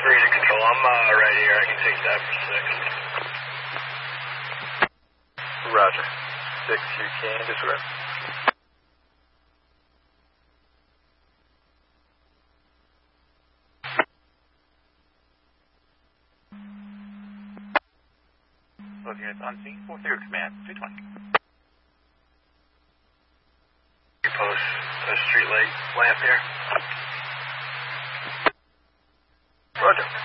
Region Control, I'm right here. I can take that for 6. Roger. 6, you can disregard. Both units on scene, 4-0 command, 220. Post a street light lamp here. Roger.